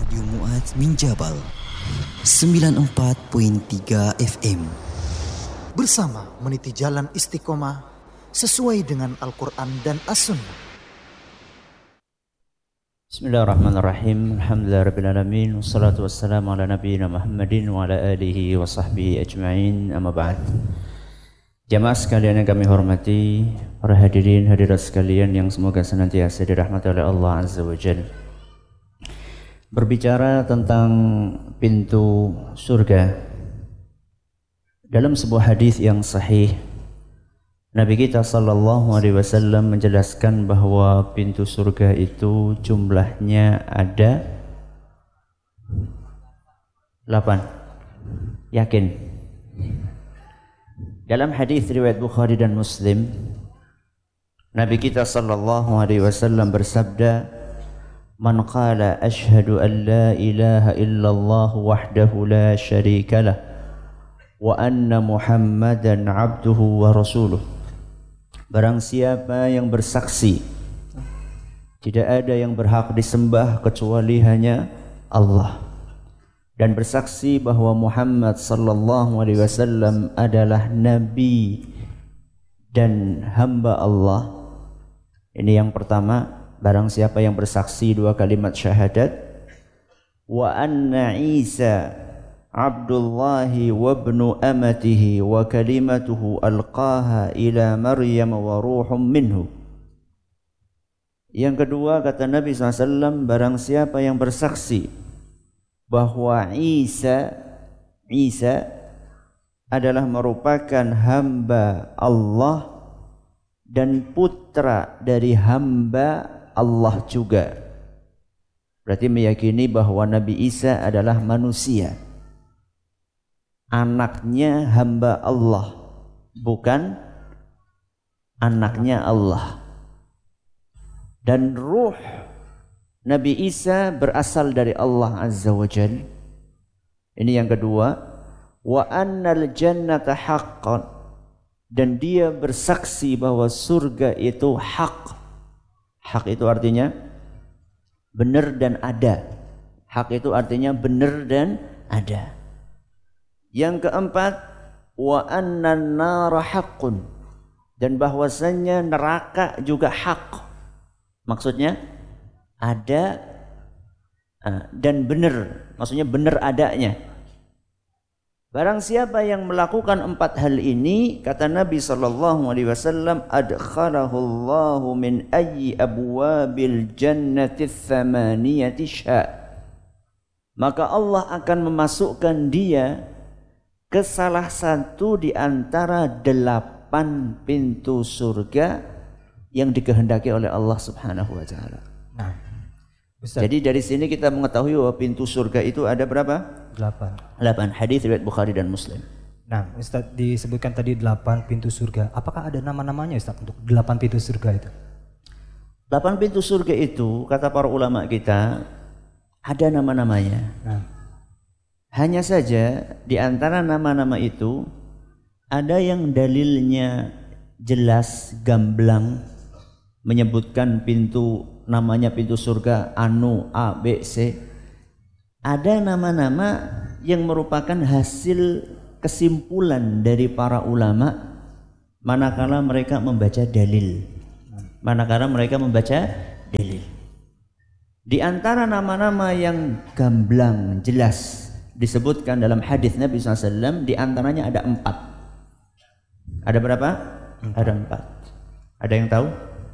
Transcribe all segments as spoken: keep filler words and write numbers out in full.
Radio Mu'adz min Jabal sembilan puluh empat koma tiga F M. Bersama meniti jalan istiqomah sesuai dengan Al-Quran dan As-Sunnah. Bismillahirrahmanirrahim. Alhamdulillahirrabbilalamin. Wassalatu wassalamu ala nabiyyina Muhammadin wa ala alihi wa sahbihi ajma'in. Amma ba'd. Jamaah sekalian yang kami hormati, para hadirin hadirat sekalian yang semoga senantiasa dirahmati oleh Allah Azza wa Jalla. Berbicara tentang pintu surga, dalam sebuah hadis yang sahih, Nabi kita sallallahu alaihi wasallam menjelaskan bahwa pintu surga itu jumlahnya ada delapan. Yakin? Dalam hadis riwayat Bukhari dan Muslim, Nabi kita sallallahu alaihi wasallam bersabda, "Man qala ashhadu an la ilaha illallah wahdahu la syarika lah wa anna Muhammadan abduhu wa rasuluh." Barang siapa yang bersaksi tidak ada yang berhak disembah kecuali hanya Allah, dan bersaksi bahwa Muhammad sallallahu alaihi wasallam adalah nabi dan hamba Allah. Ini yang pertama. Barang siapa yang bersaksi dua kalimat syahadat, wa anna Isa Abdullahi wa ibnu amatihi wa kalimatuhu alqaha ila Maryam wa ruhum minhu. Yang kedua, kata Nabi shallallahu alaihi wasallam, barang siapa yang bersaksi bahwa Isa Isa adalah merupakan hamba Allah dan putra dari hamba Allah juga. Berarti meyakini bahwa Nabi Isa adalah manusia, anaknya hamba Allah, bukan anaknya Allah. Dan ruh Nabi Isa berasal dari Allah Azza wa Jalla. Ini yang kedua. Wa annal jannata haqqan, dan dia bersaksi bahwa surga itu hak. Hak itu artinya benar dan ada. Hak itu artinya benar dan ada. Yang keempat, wa annan nara haqqun, dan bahwasannya neraka juga hak. Maksudnya ada dan benar, maksudnya benar adanya. Barang siapa yang melakukan empat hal ini, kata Nabi sallallahu alaihi wasallam, adkhalahu Allahu min ayyi abwabil jannati tsamaniyati sya'. Maka Allah akan memasukkan dia ke salah satu di antara delapan pintu surga yang dikehendaki oleh Allah Subhanahu wa taala. Nah, Ustaz. Jadi dari sini kita mengetahui bahwa pintu surga itu ada berapa? Delapan. Delapan. Hadis riwayat Bukhari dan Muslim. Nah, Ustaz, disebutkan tadi delapan pintu surga. Apakah ada nama-namanya, Ustaz, untuk delapan pintu surga itu? Delapan pintu surga itu, kata para ulama kita, ada nama-namanya. Nah. Hanya saja di antara nama-nama itu ada yang dalilnya jelas, gamblang, menyebutkan pintu, namanya pintu surga anu A, B, C. Ada nama-nama yang merupakan hasil kesimpulan dari para ulama manakala mereka membaca dalil. Manakala mereka membaca dalil. Di antara nama-nama yang gamblang jelas disebutkan dalam hadis Nabi shallallahu alaihi wasallam, di antaranya ada empat. Ada berapa? Empat. Ada empat. Ada yang tahu?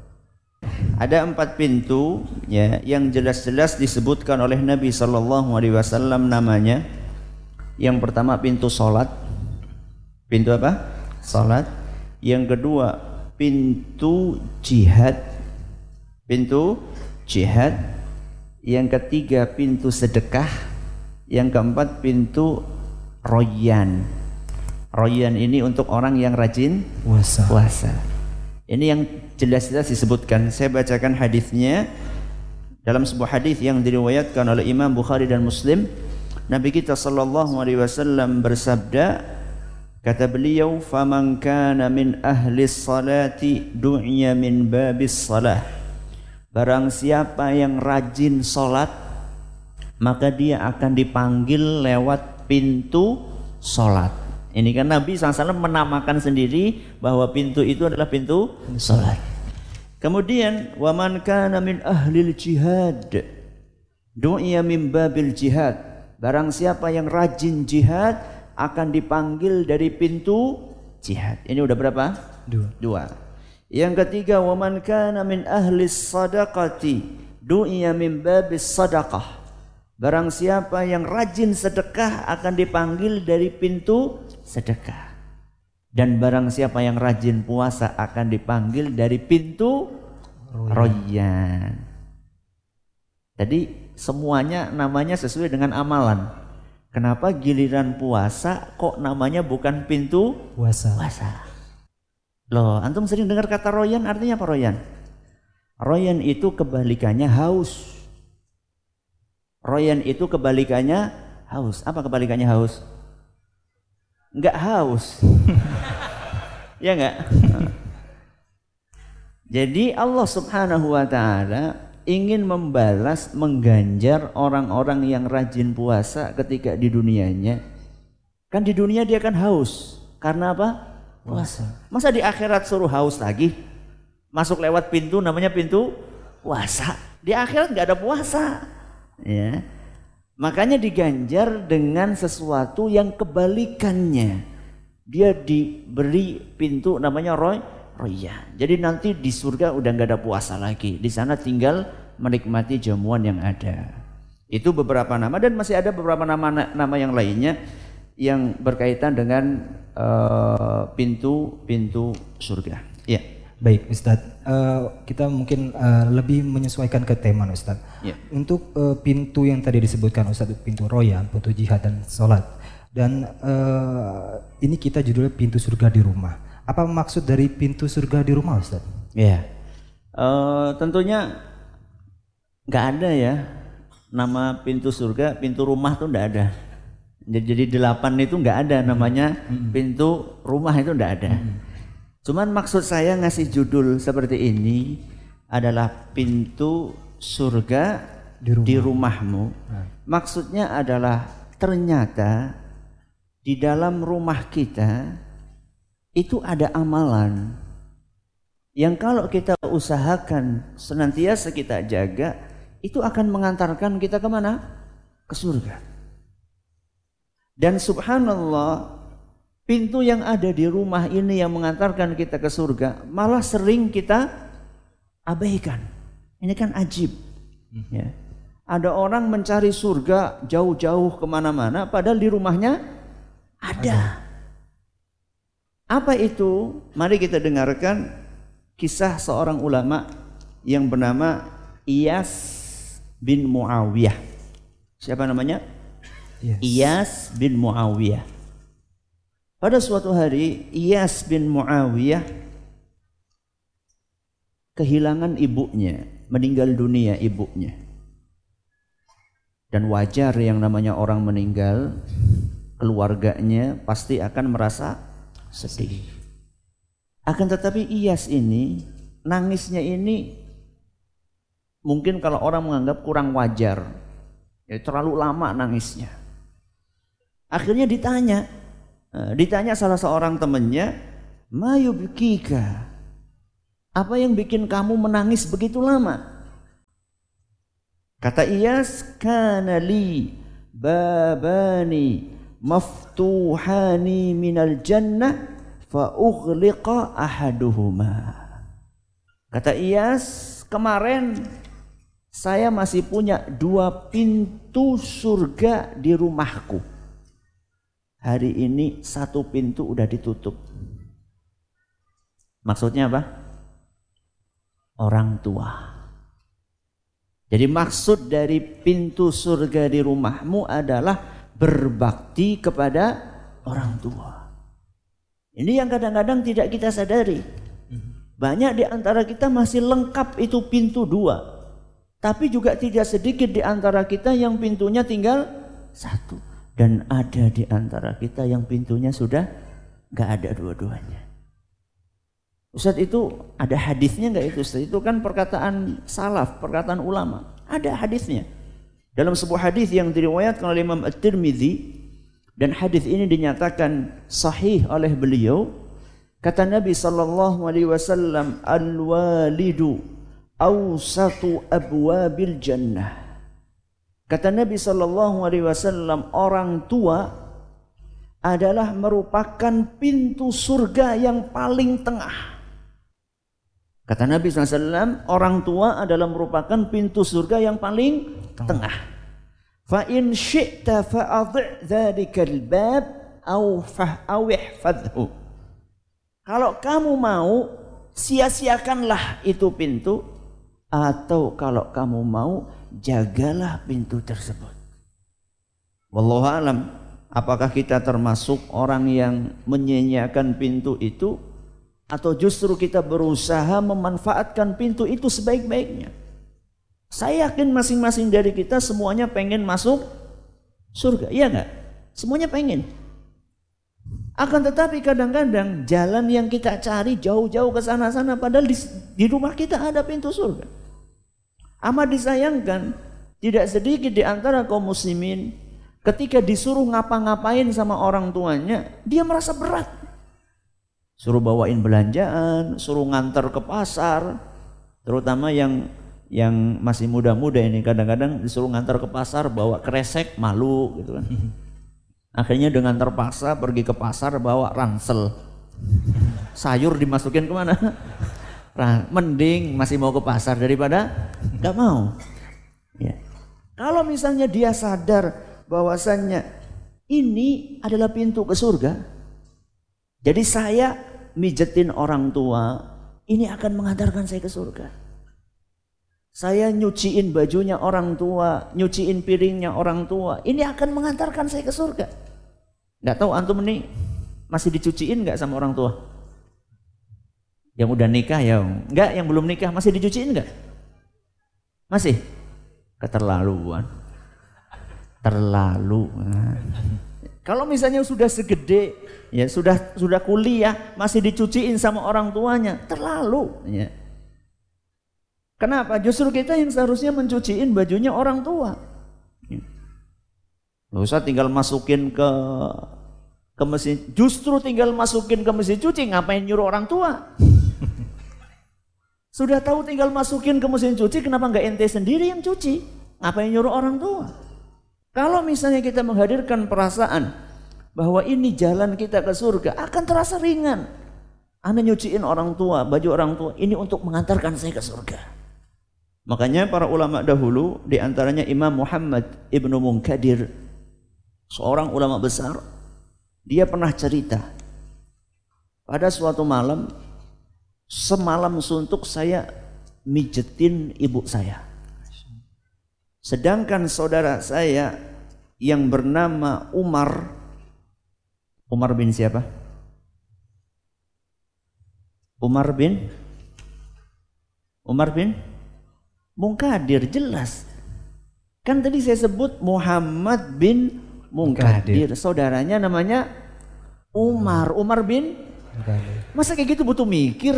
Ada empat pintu ya, yang jelas-jelas disebutkan oleh Nabi sallallahu alaihi wasallam namanya. Yang pertama pintu salat. Pintu apa? Salat. Yang kedua pintu jihad. Pintu jihad. Yang ketiga pintu sedekah. Yang keempat pintu royan. Royan ini untuk orang yang rajin puasa. puasa. Ini yang jelas-jelas disebutkan. Saya bacakan hadisnya. Dalam sebuah hadis yang diriwayatkan oleh Imam Bukhari dan Muslim, Nabi kita sallallahu alaihi wasallam bersabda, kata beliau, "Faman kana min ahli salati du'iya min babis salah." Barang siapa yang rajin salat, maka dia akan dipanggil lewat pintu sholat. Ini kan Nabi shallallahu alaihi wasallam menamakan sendiri bahwa pintu itu adalah pintu sholat. Kemudian waman kana min ahlil jihad du'iya min babil jihad. Barang siapa yang rajin jihad akan dipanggil dari pintu jihad. Ini udah berapa? Dua. Dua. Yang ketiga waman kana min ahlis sadaqati du'iya min babis sadaqah. Barang siapa yang rajin sedekah akan dipanggil dari pintu sedekah. Dan barang siapa yang rajin puasa akan dipanggil dari pintu royan. Jadi semuanya namanya sesuai dengan amalan. Kenapa giliran puasa kok namanya bukan pintu puasa? Puasa. Loh, antum sering dengar kata royan, artinya apa royan? Royan itu kebalikannya haus. Royan itu kebalikannya haus. Apa kebalikannya haus? Enggak haus. Ya enggak? Jadi Allah Subhanahu wa taala ingin membalas, mengganjar orang-orang yang rajin puasa ketika di dunianya. Kan di dunia dia kan haus. Karena apa? Puasa. Masa di akhirat suruh haus lagi? Masuk lewat pintu namanya pintu puasa. Di akhirat enggak ada puasa. Ya, makanya diganjar dengan sesuatu yang kebalikannya. Dia diberi pintu namanya roy, roya. Jadi nanti di surga udah nggak ada puasa lagi. Di sana tinggal menikmati jamuan yang ada. Itu beberapa nama dan masih ada beberapa nama nama yang lainnya yang berkaitan dengan pintu-pintu uh, surga. Ya. Baik Ustadz, uh, kita mungkin uh, lebih menyesuaikan ke tema Ustadz. Yeah. Untuk uh, pintu yang tadi disebutkan Ustadz, pintu royan, pintu jihad dan sholat. Dan uh, ini kita judulnya pintu surga di rumah. Apa maksud dari pintu surga di rumah Ustadz? Ya, yeah. uh, tentunya nggak ada ya nama pintu surga, pintu rumah tuh nggak ada. Jadi delapan itu nggak ada namanya mm-hmm. pintu rumah itu nggak ada. Mm-hmm. Cuman maksud saya ngasih judul seperti ini adalah pintu surga di, rumah. di rumahmu. Nah. Maksudnya adalah ternyata di dalam rumah kita itu ada amalan yang kalau kita usahakan senantiasa kita jaga itu akan mengantarkan kita kemana? Ke surga. Dan subhanallah, pintu yang ada di rumah ini yang mengantarkan kita ke surga malah sering kita abaikan. Ini kan ajib. Ya. Ada orang mencari surga jauh-jauh kemana-mana padahal di rumahnya ada. Apa itu? Mari kita dengarkan kisah seorang ulama yang bernama Iyas bin Muawiyah. Siapa namanya? Yes. Iyas bin Muawiyah. Pada suatu hari Iyas bin Muawiyah kehilangan ibunya, meninggal dunia ibunya. Dan wajar yang namanya orang meninggal, keluarganya pasti akan merasa sedih. Akan tetapi Iyas ini, nangisnya ini mungkin kalau orang menganggap kurang wajar, ya terlalu lama nangisnya. Akhirnya ditanya, ditanya salah seorang temannya, "Ma yubkika?" Apa yang bikin kamu menangis begitu lama? Kata Iyas, "Kana li babani maftuhani minal jannah fa ughliqa ahaduhuma." Kata Iyas, kemarin saya masih punya dua pintu surga di rumahku. Hari ini satu pintu udah ditutup. Maksudnya apa? Orang tua. Jadi maksud dari pintu surga di rumahmu adalah berbakti kepada orang tua. Ini yang kadang-kadang tidak kita sadari. Banyak di antara kita masih lengkap itu pintu dua. Tapi juga tidak sedikit di antara kita yang pintunya tinggal satu. Dan ada di antara kita yang pintunya sudah gak ada dua-duanya. Ustadz, itu ada hadisnya gak itu Ustadz? Itu kan perkataan salaf, perkataan ulama. Ada hadisnya. Dalam sebuah hadis yang diriwayatkan oleh Imam At-Tirmidzi dan hadis ini dinyatakan sahih oleh beliau, kata Nabi sallallahu alaihi wasallam, al-walidu awsatu abwabil jannah. Kata Nabi sallallahu alaihi wasallam, orang tua adalah merupakan pintu surga yang paling tengah. Kata Nabi sallallahu alaihi wasallam, orang tua adalah merupakan pintu surga yang paling tengah. Fa in syi'ta fa'adhi' dzalikal bab aw fah aw ihfadhu. Kalau kamu mau, sia-siakanlah itu pintu, atau kalau kamu mau, jagalah pintu tersebut. Wallahu a'lam, apakah kita termasuk orang yang menyia-nyiakan pintu itu, atau justru kita berusaha memanfaatkan pintu itu sebaik-baiknya? Saya yakin masing-masing dari kita semuanya pengen masuk surga, iya enggak? Semuanya pengen. Akan tetapi kadang-kadang jalan yang kita cari jauh-jauh ke sana-sana, padahal di, di rumah kita ada pintu surga. Amat disayangkan, tidak sedikit di antara kaum muslimin ketika disuruh ngapa-ngapain sama orang tuanya, dia merasa berat. Suruh bawain belanjaan, suruh ngantar ke pasar, terutama yang yang masih muda-muda ini, kadang-kadang disuruh ngantar ke pasar bawa kresek, malu gitu kan. Akhirnya dengan terpaksa pergi ke pasar bawa ransel, sayur dimasukin kemana? Mending masih mau ke pasar daripada nggak mau. Ya. Kalau misalnya dia sadar bahwasannya ini adalah pintu ke surga, jadi saya mijetin orang tua, ini akan mengantarkan saya ke surga. Saya nyuciin bajunya orang tua, nyuciin piringnya orang tua, ini akan mengantarkan saya ke surga. Nggak tahu antum ini masih dicuciin nggak sama orang tua? Yang udah nikah ya, enggak, yang belum nikah masih dicuciin enggak? Masih? Keterlaluan. Terlalu. Nah. Kalau misalnya sudah segede, ya sudah sudah kuliah masih dicuciin sama orang tuanya, terlalu. Ya. Kenapa? Justru kita yang seharusnya mencuciin bajunya orang tua. Nggak usah tinggal masukin ke ke mesin, justru tinggal masukin ke mesin cuci, ngapain nyuruh orang tua? Sudah tahu tinggal masukin ke mesin cuci, kenapa nggak ente sendiri yang cuci? Ngapain nyuruh orang tua? Kalau misalnya kita menghadirkan perasaan bahwa ini jalan kita ke surga, akan terasa ringan. Anda nyuciin orang tua, baju orang tua, ini untuk mengantarkan saya ke surga. Makanya para ulama dahulu, diantaranya Imam Muhammad ibnu Munkadir, seorang ulama besar, dia pernah cerita, pada suatu malam, semalam suntuk saya mijetin ibu saya. Sedangkan saudara saya yang bernama Umar, Umar bin siapa? Umar bin Umar bin Munkadir, jelas. Kan tadi saya sebut Muhammad bin Munkadir, saudaranya namanya Umar, Umar bin Munkadir. Masa kayak gitu butuh mikir?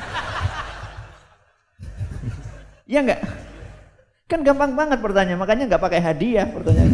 Ya enggak? Kan gampang banget pertanyaan, makanya enggak pakai hadiah pertanyaan.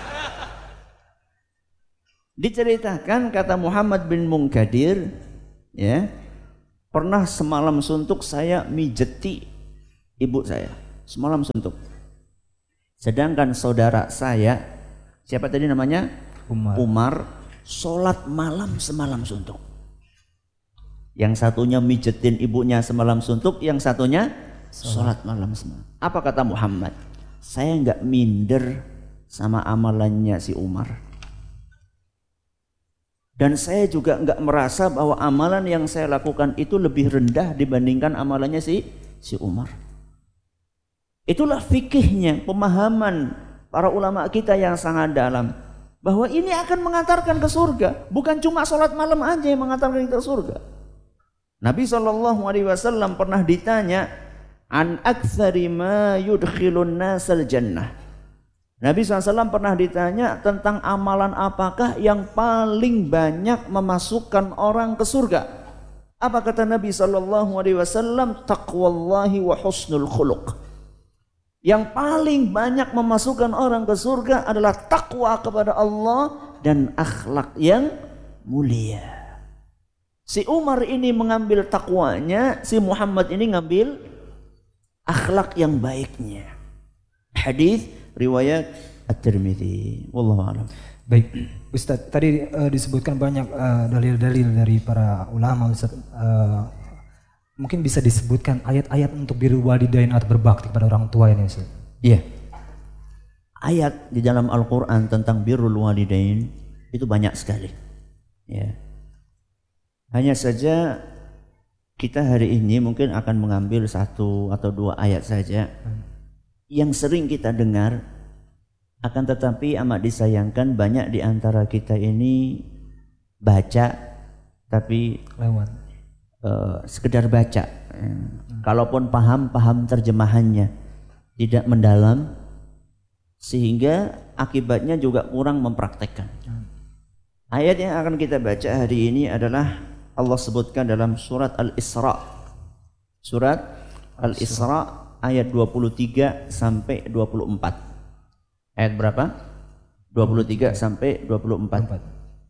Diceritakan kata Muhammad bin Munkadir, ya, pernah semalam suntuk saya mijeti ibu saya, semalam suntuk. Sedangkan saudara saya, siapa tadi namanya? Umar. Umar, sholat malam semalam suntuk. Yang satunya mijetin ibunya semalam suntuk, yang satunya sholat malam semalam. Apa kata Muhammad? Saya enggak minder sama amalannya si Umar. Dan saya juga enggak merasa bahwa amalan yang saya lakukan itu lebih rendah dibandingkan amalannya si si Umar. Itulah fikihnya, pemahaman para ulama kita yang sangat dalam, bahwa ini akan mengantarkan ke surga. Bukan cuma sholat malam aja yang mengantarkan kita ke surga. Nabi shallallahu alaihi wasallam pernah ditanya, an aktsari ma yudkhilun nasal jannah. Nabi shallallahu alaihi wasallam pernah ditanya tentang amalan apakah yang paling banyak memasukkan orang ke surga. Apa kata Nabi shallallahu alaihi wasallam? Taqwallahi wa husnul khuluq. Yang paling banyak memasukkan orang ke surga adalah takwa kepada Allah dan akhlak yang mulia. Si Umar ini mengambil takwanya, si Muhammad ini ngambil akhlak yang baiknya. Hadis riwayat At-Tirmidzi. Wallahu a'lam. Baik, Ustaz, tadi uh, disebutkan banyak uh, dalil-dalil dari para ulama, Ustaz. Uh, Mungkin bisa disebutkan ayat-ayat untuk birrul walidain atau berbakti kepada orang tua ini, Ustaz? Iya. Ayat di dalam Al-Qur'an tentang birrul walidain itu banyak sekali. Ya. Hanya saja kita hari ini mungkin akan mengambil satu atau dua ayat saja hmm. yang sering kita dengar, akan tetapi amat disayangkan banyak di antara kita ini baca tapi lewat. Uh, sekedar baca, hmm. kalaupun paham, paham terjemahannya, tidak mendalam, sehingga akibatnya juga kurang mempraktekkan. Hmm. Ayat yang akan kita baca hari ini adalah Allah sebutkan dalam surat Al-Isra. Surat Al-Isra ayat dua puluh tiga sampai dua puluh empat. Ayat berapa? dua puluh tiga sampai dua puluh empat.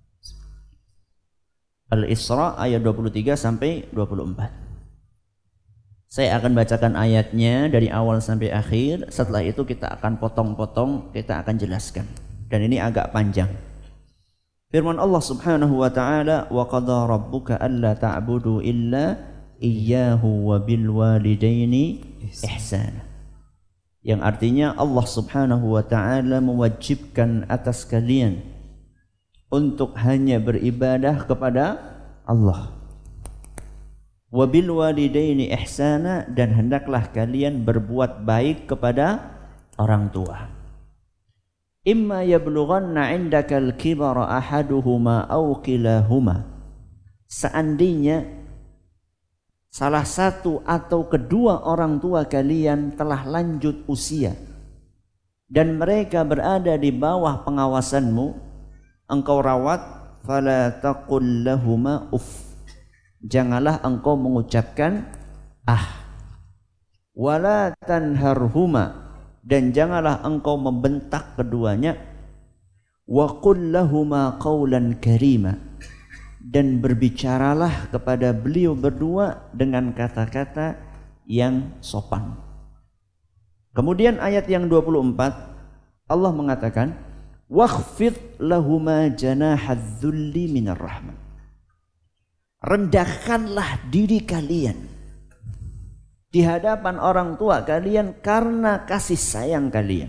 Al-Isra ayat dua puluh tiga sampai dua puluh empat. Saya akan bacakan ayatnya dari awal sampai akhir. Setelah itu kita akan potong-potong, kita akan jelaskan. Dan ini agak panjang. Firman Allah Subhanahu wa taala, "Wa qada rabbuka alla ta'budu illa iyyahu wa bil walidaini ihsana." Yang artinya Allah Subhanahu wa taala mewajibkan atas kalian untuk hanya beribadah kepada Allah. Wabil walidaini ihsana, dan hendaklah kalian berbuat baik kepada orang tua. Imma yablughanna 'indakal kibara ahaduhuma aw kilahuma. Seandainya salah satu atau kedua orang tua kalian telah lanjut usia dan mereka berada di bawah pengawasanmu, engkau rawat, fala taqul lahuma uff, janganlah engkau mengucapkan ah, wala tanharhuma, dan janganlah engkau membentak keduanya, wa qul lahuma qawlan karima, dan berbicaralah kepada beliau berdua dengan kata-kata yang sopan. Kemudian ayat yang dua puluh empat Allah mengatakan, wakhfid lahuma janahadz-dzulli minar rahmah. Rendahkanlah diri kalian di hadapan orang tua kalian karena kasih sayang kalian.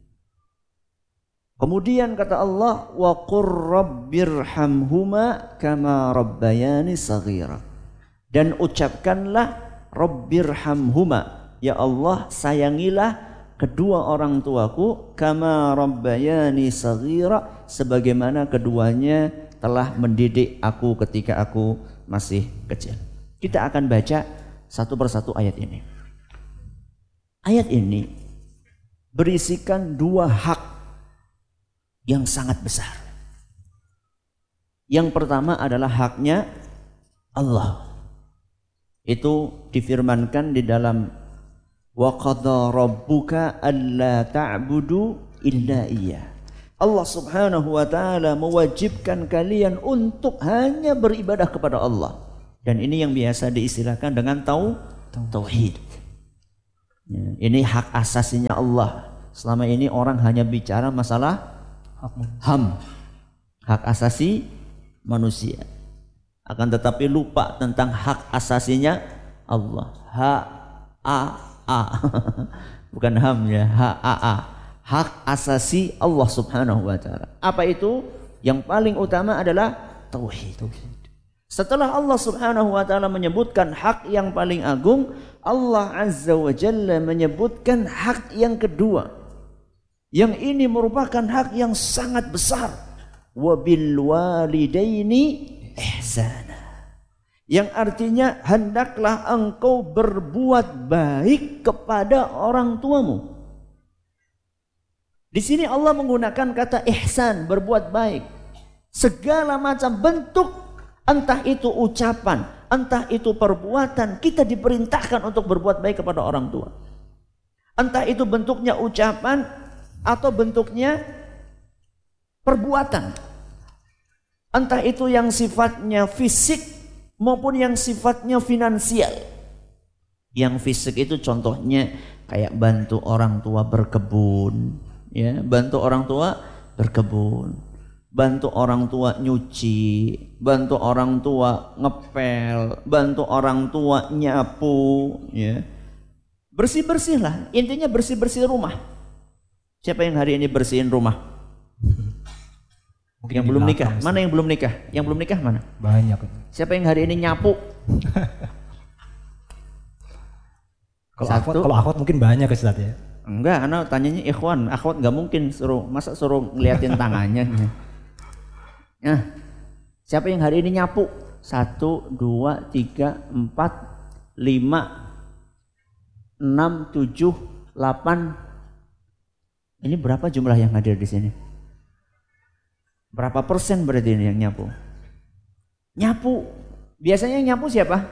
Kemudian kata Allah, wa qur rabbirhamhuma kama rabbayani shaghira. Dan ucapkanlah rabbirhamhuma, ya Allah sayangilah kedua orang tuaku, kama rabbayani shaghira, sebagaimana keduanya telah mendidik aku ketika aku masih kecil. Kita akan baca satu persatu ayat ini. Ayat ini berisikan dua hak yang sangat besar. Yang pertama adalah haknya Allah. Itu difirmankan di dalam wa qada rabbuka alla ta'budu illa iyyah. Allah Subhanahu wa taala mewajibkan kalian untuk hanya beribadah kepada Allah. Dan ini yang biasa diistilahkan dengan tau tauhid. Ya, ini hak asasinya Allah. Selama ini orang hanya bicara masalah ham, hak asasi manusia. Akan tetapi lupa tentang hak asasinya Allah. Ha a a. Bukan ham ya, ha a a. Hak asasi Allah Subhanahu wa taala. Apa itu? Yang paling utama adalah tauhid. Setelah Allah Subhanahu wa taala menyebutkan hak yang paling agung, Allah Azza wa Jalla menyebutkan hak yang kedua. Yang ini merupakan hak yang sangat besar. Wa bil walidaini ihsana. Yang artinya hendaklah engkau berbuat baik kepada orang tuamu. Di sini Allah menggunakan kata ihsan, berbuat baik. Segala macam bentuk, entah itu ucapan, entah itu perbuatan, kita diperintahkan untuk berbuat baik kepada orang tua. Entah itu bentuknya ucapan atau bentuknya perbuatan. Entah itu yang sifatnya fisik maupun yang sifatnya finansial. Yang fisik itu contohnya kayak bantu orang tua berkebun, ya, bantu orang tua berkebun, bantu orang tua nyuci, bantu orang tua ngepel, bantu orang tua nyapu, ya. Bersih-bersih lah, intinya bersih-bersih rumah. Siapa yang hari ini bersihin rumah? Mungkin yang belum nikah, belakang, mana yang belum nikah? Yang belum nikah mana? Banyak. Siapa yang hari ini nyapu? Kalau akhwat, kalau akhwat mungkin banyak Ustaz ya. Enggak, anak tanyanya ikhwan, akhwat nggak mungkin suruh, masa suruh ngeliatin tangannya. Nah, siapa yang hari ini nyapu? Satu, dua, tiga, empat, lima, enam, tujuh, delapan. Ini berapa jumlah yang hadir di sini? Berapa persen berarti ini yang nyapu? Nyapu. Biasanya yang nyapu siapa?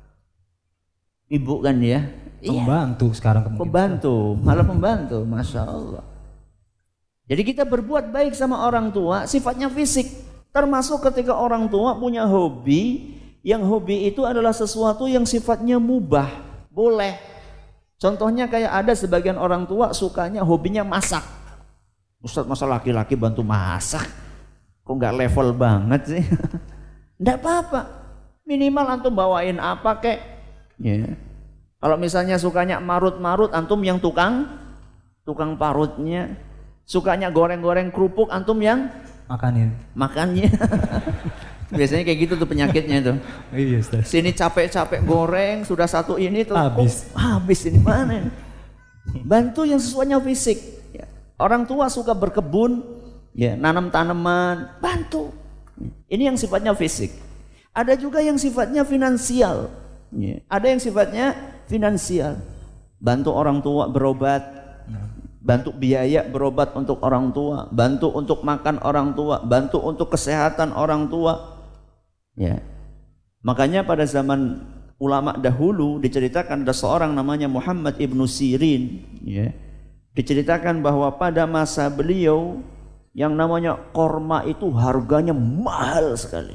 Ibu kan ya? Pembantu iya. Sekarang kemungkinan. Pembantu, malah pembantu, Masya Allah. Jadi kita berbuat baik sama orang tua, sifatnya fisik. Termasuk ketika orang tua punya hobi, yang hobi itu adalah sesuatu yang sifatnya mubah, boleh. Contohnya kayak ada sebagian orang tua sukanya hobinya masak. Ustaz, masa laki-laki bantu masak? Kok nggak level banget sih? Nggak apa-apa, minimal antum bawain apa kek. Ya. Kalau misalnya sukanya marut-marut, antum yang tukang tukang parutnya. Sukanya goreng-goreng kerupuk, antum yang makanin makannya. Biasanya kayak gitu tuh penyakitnya tuh. Iya, Ustaz. Sini capek-capek goreng, sudah satu ini tuh habis. Oh, habis ini mana? Bantu yang sesuanya fisik. Ya. Orang tua suka berkebun, ya, nanam tanaman, bantu. Ini yang sifatnya fisik. Ada juga yang sifatnya finansial. Ya. Ada yang sifatnya finansial. Bantu orang tua berobat, bantu biaya berobat untuk orang tua, bantu untuk makan orang tua, bantu untuk kesehatan orang tua. Ya. Makanya pada zaman ulama dahulu diceritakan ada seorang namanya Muhammad ibnu Sirin, ya. Diceritakan bahwa pada masa beliau yang namanya korma itu harganya mahal sekali.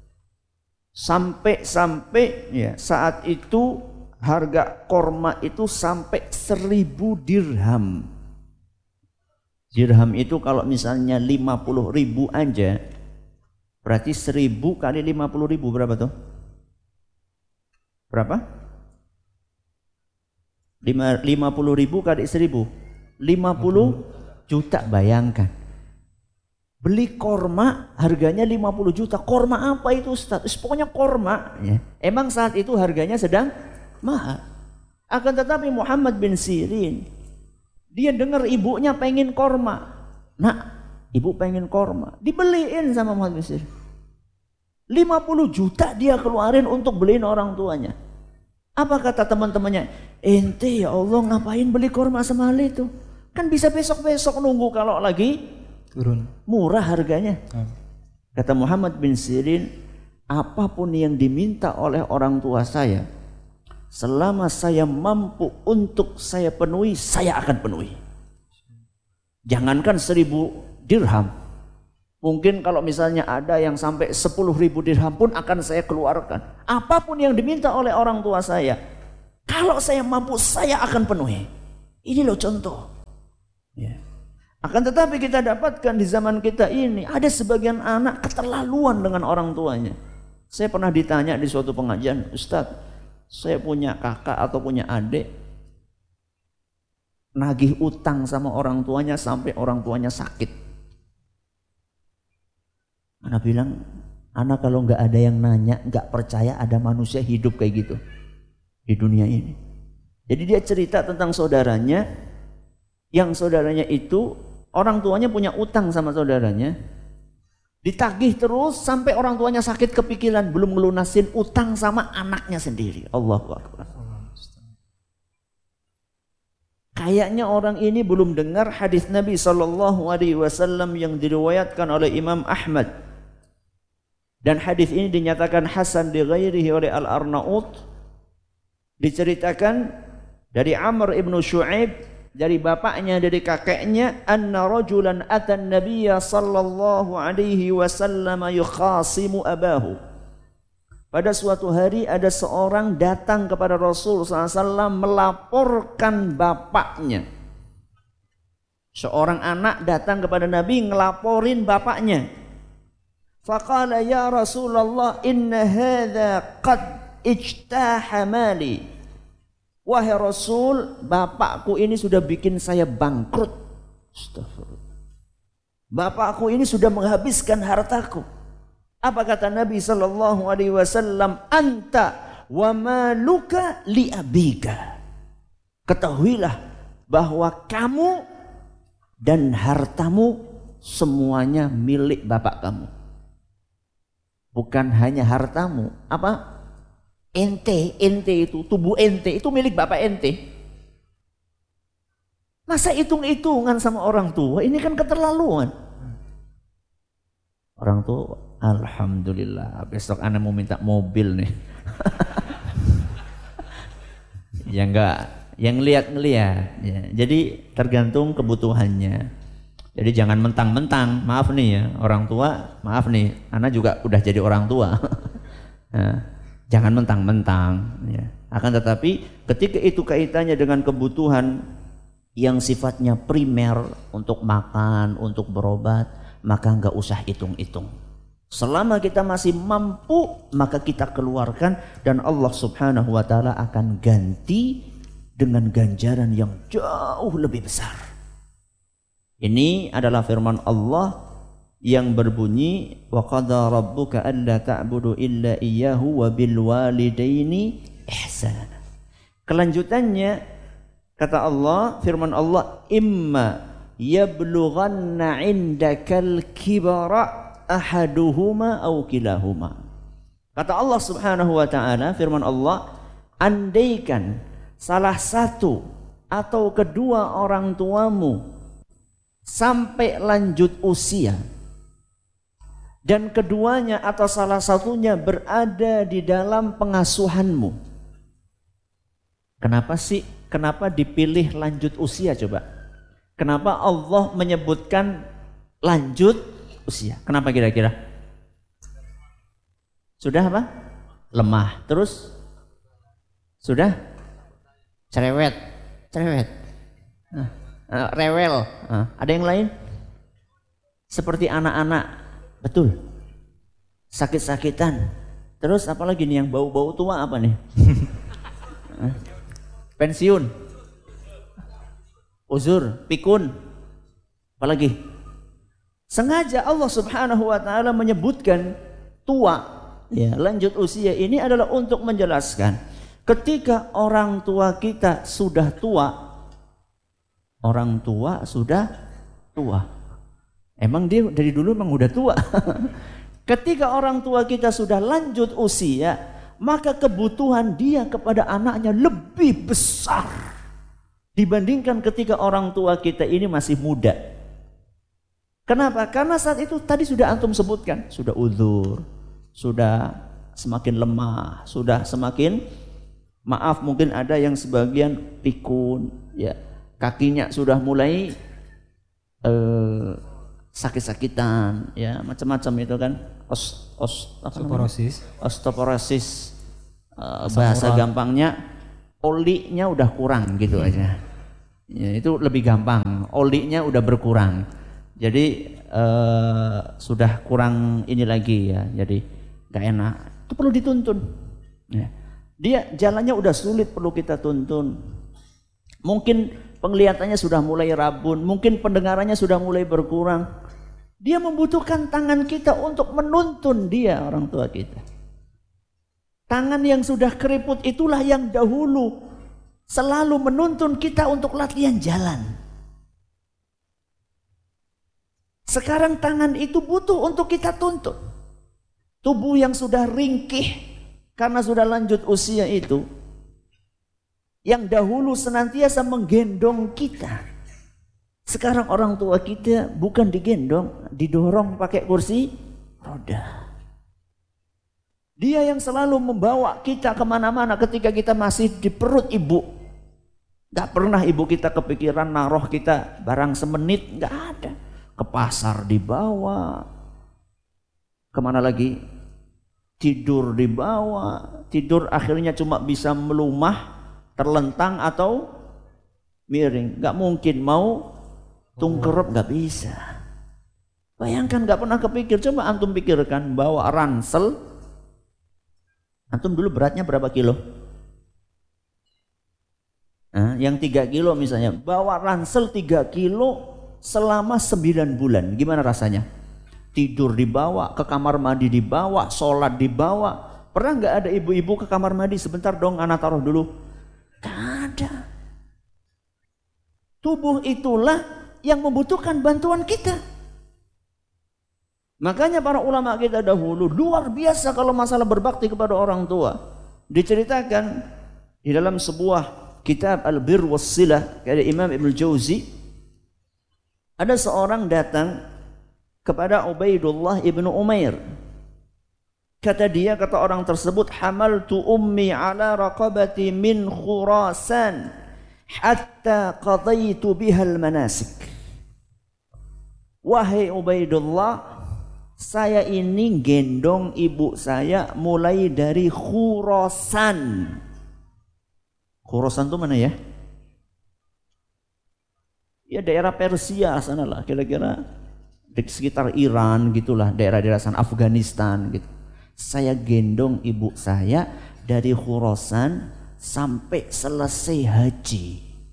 Sampai-sampai ya saat itu harga korma itu sampai seribu dirham. Dirham itu kalau misalnya lima puluh ribu aja, berarti seribu kali lima puluh ribu berapa tuh? Berapa? lima puluh ribu kali seribu, lima puluh juta, bayangkan. Beli korma harganya lima puluh juta. Korma apa itu Ustaz? Pokoknya korma. Ya. Emang saat itu harganya sedang mahal. Akan tetapi Muhammad bin Sirin, dia dengar ibunya pengen korma. Nak, ibu pengen korma. Dibeliin sama Muhammad bin Sirin. lima puluh juta dia keluarin untuk beliin orang tuanya. Apa kata teman-temannya? Ente ya Allah ngapain beli korma semahal itu? Kan bisa besok-besok nunggu kalau lagi turun. Murah harganya. Hmm. Kata Muhammad bin Sirin, apapun yang diminta oleh orang tua saya, selama saya mampu untuk saya penuhi, saya akan penuhi. Jangankan seribu dirham, mungkin kalau misalnya ada yang sampai sepuluh ribu dirham pun akan saya keluarkan. Apapun yang diminta oleh orang tua saya, kalau saya mampu, saya akan penuhi. Ini loh contoh. Ya. Akan tetapi kita dapatkan di zaman kita ini, ada sebagian anak keterlaluan dengan orang tuanya. Saya pernah ditanya di suatu pengajian, Ustaz, saya punya kakak atau punya adik nagih utang sama orang tuanya sampai orang tuanya sakit. Anak bilang, anak kalau nggak ada yang nanya, nggak percaya ada manusia hidup kayak gitu di dunia ini. Jadi dia cerita tentang saudaranya, yang saudaranya itu orang tuanya punya utang sama saudaranya, ditagih terus sampai orang tuanya sakit kepikiran belum melunasin utang sama anaknya sendiri. Allahu Akbar. Kayaknya orang ini belum dengar hadis Nabi Sallallahu Alaihi Wasallam yang diriwayatkan oleh Imam Ahmad, dan hadis ini dinyatakan hasan di ghairihi oleh Al-Arnaut. Diceritakan dari Amr ibnu Shu'aib dari bapaknya, dari kakeknya, anna rajulan atan nabiyya sallallahu alaihi wasallam yukhasimu abahu. Pada suatu hari ada seorang datang kepada Rasul sallallahu alaihi wasallam melaporkan bapaknya. Seorang anak datang kepada Nabi ngelaporin bapaknya. Faqala ya Rasulullah inna hadza qad ijtaha mali. Wahai Rasul, bapakku ini sudah bikin saya bangkrut. Astagfirullah. Bapakku ini sudah menghabiskan hartaku. Apa kata Nabi sallallahu alaihi wasallam? Anta wa maluka li abika. Ketahuilah bahwa kamu dan hartamu semuanya milik bapak kamu. Bukan hanya hartamu, apa? Ente, ente itu, tubuh ente itu milik bapak ente. Masa hitung-hitungan sama orang tua? Ini kan keterlaluan. Orang tua, alhamdulillah, besok anak mau minta mobil nih. Ya enggak. Yang lihat-ngelihat, ya. Jadi tergantung kebutuhannya. Jadi jangan mentang-mentang, maaf nih ya, orang tua, maaf nih, anak juga udah jadi orang tua. Nah, jangan mentang-mentang, ya. Akan tetapi ketika itu kaitannya dengan kebutuhan yang sifatnya primer untuk makan, untuk berobat, maka nggak usah hitung-hitung. Selama kita masih mampu, maka kita keluarkan dan Allah Subhanahu wa taala akan ganti dengan ganjaran yang jauh lebih besar. Ini adalah firman Allah yang berbunyi wa qada rabbuka alla ta'budu illa iyyahu wa bil walidaini ihsana. Kelanjutannya kata Allah, firman Allah, imma yablughanna 'indakal kibara ahaduhuma aw kilahuma. Kata Allah Subhanahu wa taala, firman Allah, andaikan salah satu atau kedua orang tuamu sampai lanjut usia dan keduanya atau salah satunya berada di dalam pengasuhanmu. Kenapa sih? Kenapa dipilih lanjut usia coba? Kenapa Allah menyebutkan lanjut usia? Kenapa kira-kira? Sudah apa? Lemah. Terus? Sudah? Cerewet, cerewet, uh, uh, rewel. Uh, ada yang lain? Seperti anak-anak, betul. Sakit-sakitan. Terus apalagi nih yang bau-bau tua apa nih? uh, pensiun, uzur, pikun. Apalagi? Sengaja Allah Subhanahu wa taala menyebutkan tua, ya, lanjut usia ini adalah untuk menjelaskan ketika orang tua kita sudah tua, orang tua sudah tua. Emang dia dari dulu emang udah tua. Ketika orang tua kita sudah lanjut usia, maka kebutuhan dia kepada anaknya lebih besar dibandingkan ketika orang tua kita ini masih muda. Kenapa? Karena saat itu tadi sudah antum sebutkan, sudah uzur, sudah semakin lemah, sudah semakin, maaf mungkin ada yang sebagian pikun, ya, kakinya sudah mulai eh, sakit-sakitan, ya, macam-macam itu kan, os, os, osteoporosis, osteoporosis, uh, bahasa gampangnya olinya udah kurang gitu aja, ya, itu lebih gampang, olinya udah berkurang, jadi uh, sudah kurang ini lagi ya, jadi gak enak, itu perlu dituntun, ya. Dia jalannya udah sulit, perlu kita tuntun. Mungkin penglihatannya sudah mulai rabun, mungkin pendengarannya sudah mulai berkurang. Dia membutuhkan tangan kita untuk menuntun dia, orang tua kita. Tangan yang sudah keriput itulah yang dahulu selalu menuntun kita untuk latihan jalan. Sekarang tangan itu butuh untuk kita tuntun. Tubuh yang sudah ringkih karena sudah lanjut usia itu, yang dahulu senantiasa menggendong kita, sekarang orang tua kita bukan digendong, didorong pakai kursi roda. Dia yang selalu membawa kita kemana-mana ketika kita masih di perut ibu, Gak pernah ibu kita kepikiran naruh kita barang semenit, gak ada. Ke pasar dibawa, kemana lagi? Tidur dibawa, tidur akhirnya cuma bisa melumah, terlentang atau miring. Gak mungkin mau tungkerep, gak bisa. Bayangkan gak pernah kepikir, coba antum pikirkan bawa ransel. Antum dulu beratnya berapa kilo? Nah, yang tiga kilo misalnya, bawa ransel tiga kilo selama sembilan bulan, gimana rasanya? Tidur dibawa, ke kamar mandi dibawa, sholat dibawa. Pernah nggak ada ibu-ibu ke kamar mandi, sebentar dong anak taruh dulu? Gak ada. Tubuh itulah yang membutuhkan bantuan kita. Makanya para ulama kita dahulu luar biasa kalau masalah berbakti kepada orang tua. Diceritakan di dalam sebuah kitab Al-Bir Was-Silah dari Imam Ibnu Jauzi, ada seorang datang kepada Ubaidullah ibnu Umair. Kata dia, kata orang tersebut, hamaltu ummi ala raqabati min Khurasan hatta qadaitu bihal manasik. Wahai Ubaidullah, saya ini gendong ibu saya mulai dari Khurasan. Khurasan itu mana ya? Ya daerah Persia sana lah, kira-kira di sekitar Iran gitulah, daerah-daerah sana, Afghanistan gitu. Saya gendong ibu saya dari Khurasan sampai selesai haji.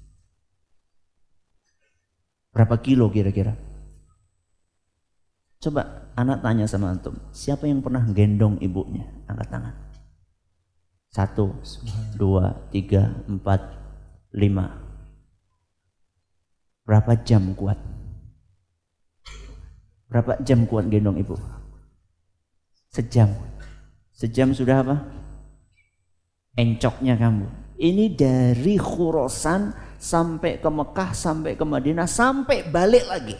Berapa kilo kira-kira? Coba anak tanya sama antum, siapa yang pernah gendong ibunya? Angkat tangan. Satu, dua, tiga, empat, lima. Berapa jam kuat? Berapa jam kuat gendong ibu? Sejam. Sejam sudah apa? Encoknya kamu. Ini dari Khurasan sampai ke Mekah, sampai ke Madinah, sampai balik lagi.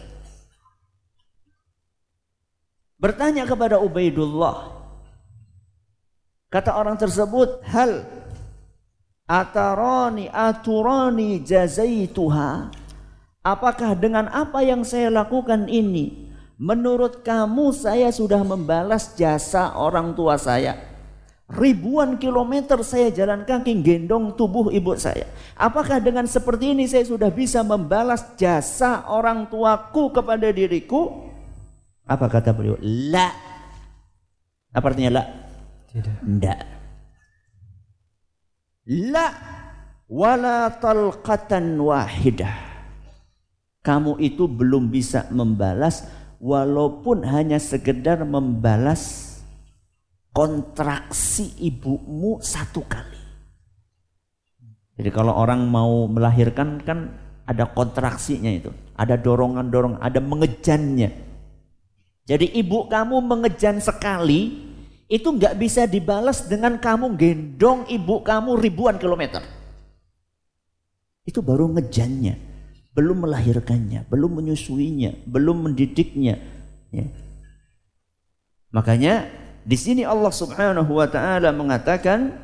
Bertanya kepada Ubaidullah. Kata orang tersebut, hal atarani aturani jazaituha. Apakah dengan apa yang saya lakukan ini, menurut kamu saya sudah membalas jasa orang tua saya? Ribuan kilometer saya jalan kaki gendong tubuh ibu saya. Apakah dengan seperti ini saya sudah bisa membalas jasa orang tuaku kepada diriku? Apa kata beliau? La. Apa artinya la? Tidak. Tidak. La wala talqatan wahidah. Kamu itu belum bisa membalas walaupun hanya sekedar membalas kontraksi ibumu satu kali. Jadi kalau orang mau melahirkan kan ada kontraksinya itu, ada dorongan-dorongan, ada mengejannya. Jadi ibu kamu mengejan sekali, itu nggak bisa dibalas dengan kamu gendong ibu kamu ribuan kilometer. Itu baru ngejannya, belum melahirkannya, belum menyusuinya, belum mendidiknya. Ya. Makanya di sini Allah Subhanahu wa taala mengatakan,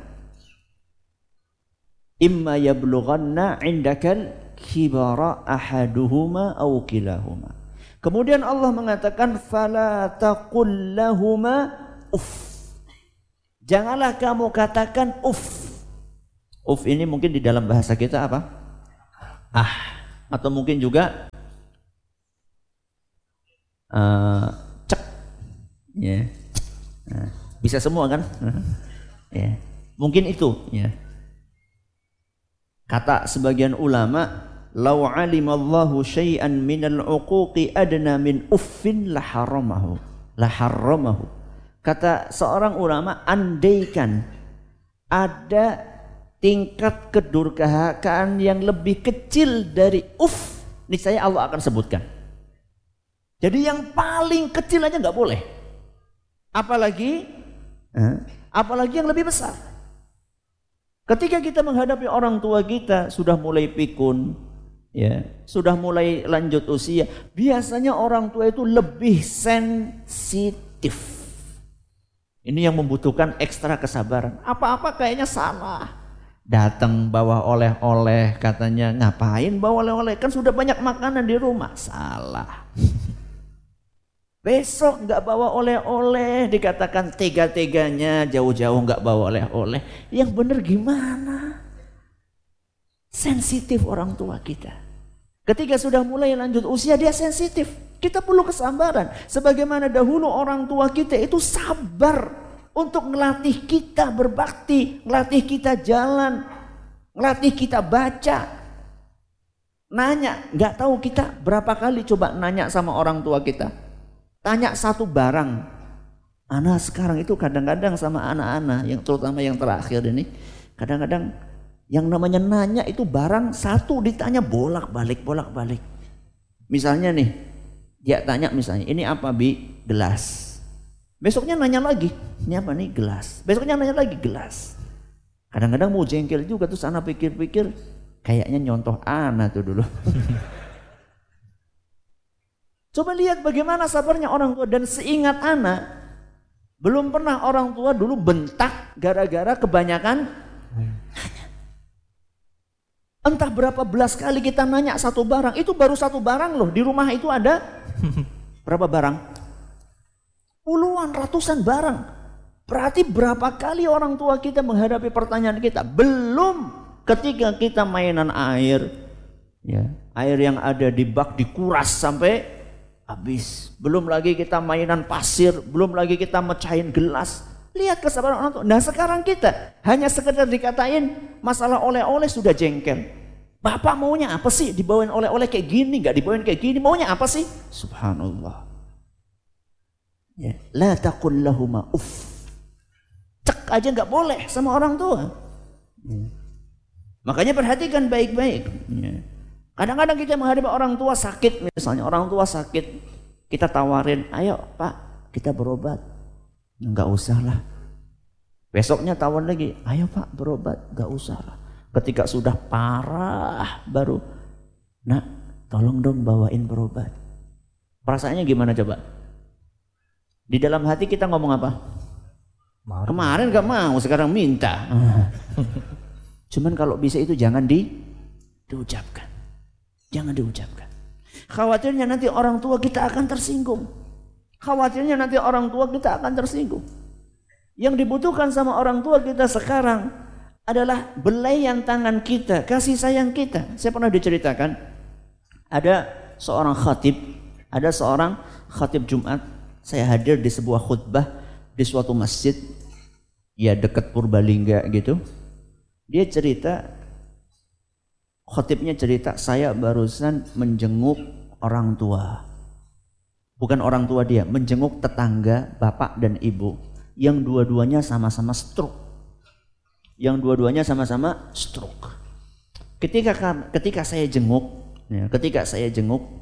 imma yablughanna 'indakal kibara ahaduhuma aw kilahuma. Kemudian Allah mengatakan fala taqul lahuma uff. Janganlah kamu katakan uff. Uff ini mungkin di dalam bahasa kita apa? Ah, atau mungkin juga uh, cek. Ya. Yeah. Nah, bisa semua kan? Ya. Yeah. Mungkin itu, ya. Yeah. Kata sebagian ulama, "Lau 'alimallahu syai'an minal 'uquqi adna min uffin la haramahu." La haramahu. Kata seorang ulama, andaikan ada tingkat kedurhakaan yang lebih kecil dari uff, niscaya Allah akan sebutkan. Jadi yang paling kecil aja nggak boleh. Apalagi, eh, apalagi yang lebih besar. Ketika kita menghadapi orang tua kita sudah mulai pikun, ya, sudah mulai lanjut usia, biasanya orang tua itu lebih sensitif. Ini yang membutuhkan ekstra kesabaran. Apa-apa kayaknya salah. Datang bawa oleh-oleh, katanya ngapain bawa oleh-oleh, kan sudah banyak makanan di rumah. Salah. Besok nggak bawa oleh-oleh, dikatakan tega-teganya jauh-jauh nggak bawa oleh-oleh. Yang bener gimana? Sensitif orang tua kita. Ketika sudah mulai lanjut usia dia sensitif. Kita perlu kesabaran. Sebagaimana dahulu orang tua kita itu sabar untuk ngelatih kita berbakti, ngelatih kita jalan, ngelatih kita baca. Nanya, nggak tahu kita berapa kali coba nanya sama orang tua kita. Tanya satu barang. Anak sekarang itu kadang-kadang sama anak-anak, yang terutama yang terakhir ini, kadang-kadang yang namanya nanya itu barang satu ditanya bolak-balik, bolak-balik. Misalnya nih, dia tanya misalnya, ini apa Bi? Gelas. Besoknya nanya lagi, ini apa nih? Gelas. Besoknya nanya lagi, gelas. Kadang-kadang mau jengkel juga, terus anak pikir-pikir, kayaknya nyontoh anak tuh dulu. Coba lihat bagaimana sabarnya orang tua, dan seingat anak, belum pernah orang tua dulu bentak gara-gara kebanyakan nanya. Entah berapa belas kali kita nanya satu barang, itu baru satu barang loh, di rumah itu ada berapa barang? Puluhan, ratusan barang. Berarti berapa kali orang tua kita menghadapi pertanyaan kita. Belum ketika kita mainan air, ya, air yang ada di bak dikuras sampai habis. Belum lagi kita mainan pasir, belum lagi kita mecahin gelas. Lihat kesabaran orang tua. Nah sekarang kita hanya sekedar dikatain masalah oleh-oleh sudah jengkel. Bapak maunya apa sih? Dibawain oleh-oleh kayak gini, nggak dibawain kayak gini. Maunya apa sih? Subhanallah. Ya, la taqul lahuma uff. Cek aja nggak boleh sama orang tua. Ya. Makanya perhatikan baik-baik. Ya. Kadang-kadang kita menghadapi orang tua sakit, misalnya orang tua sakit, kita tawarin, ayo Pak, kita berobat. Nggak usah lah. Besoknya tawar lagi, ayo Pak berobat, nggak usah lah. Ketika sudah parah baru, nak tolong dong bawain berobat. Perasaannya gimana coba? Di dalam hati kita ngomong apa? Marah. Kemarin gak mau, sekarang minta. Cuman kalau bisa itu jangan di, diucapkan. Jangan diucapkan. Khawatirnya nanti orang tua kita akan tersinggung. Khawatirnya nanti orang tua kita akan tersinggung. Yang dibutuhkan sama orang tua kita sekarang adalah belaian tangan kita, kasih sayang kita. Saya pernah diceritakan, ada seorang khatib, ada seorang khatib Jumat. Saya hadir di sebuah khutbah di suatu masjid, ya dekat Purbalingga gitu. Dia cerita, khatibnya cerita, saya barusan menjenguk orang tua. Bukan orang tua dia, menjenguk tetangga, bapak dan ibu. Yang dua-duanya sama-sama stroke. Yang dua-duanya sama-sama stroke. Ketika ketika saya jenguk, ya, ketika saya jenguk,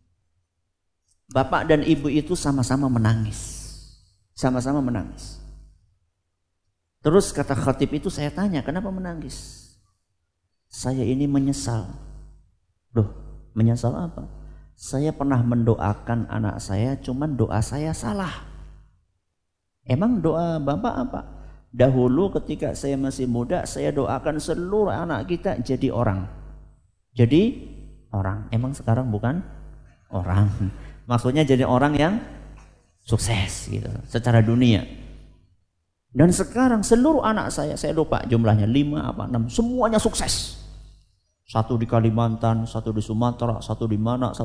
bapak dan ibu itu sama-sama menangis. Sama-sama menangis. Terus kata khatib itu, saya tanya, kenapa menangis? Saya ini menyesal. Loh, menyesal apa? Saya pernah mendoakan anak saya, cuman doa saya salah. Emang doa bapak apa? Dahulu ketika saya masih muda, saya doakan seluruh anak kita jadi orang. Jadi orang. Emang sekarang bukan orang. Maksudnya jadi orang yang sukses gitu secara dunia. Dan sekarang seluruh anak saya, saya lupa jumlahnya lima apa enam, semuanya sukses. Satu di Kalimantan, satu di Sumatera, satu di mana, satu